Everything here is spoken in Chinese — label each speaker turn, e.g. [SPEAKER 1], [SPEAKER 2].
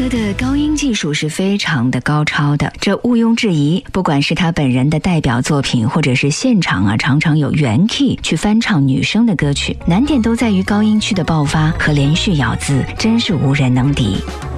[SPEAKER 1] 歌的高音技术是非常的高超的，这毋庸置疑。不管是他本人的代表作品，或者是现场常常有原 key 去翻唱女生的歌曲，难点都在于高音区的爆发和连续咬字，真是无人能敌。